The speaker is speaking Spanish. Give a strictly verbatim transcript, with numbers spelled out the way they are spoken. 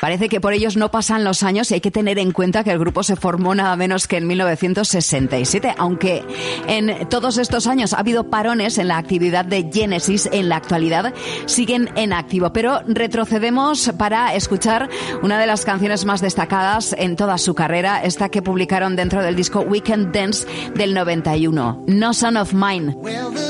Parece que por ellos no pasan los años y hay que tener en cuenta que el grupo se formó nada menos que en mil novecientos sesenta y siete, aunque en todos estos años ha habido parones en la actividad de Genesis, en la actualidad siguen en activo. Pero retrocedemos para escuchar una de las canciones más destacadas en toda su carrera, esta que publicaron dentro del disco Weekend Dance del noventa y uno, No Son of Mine.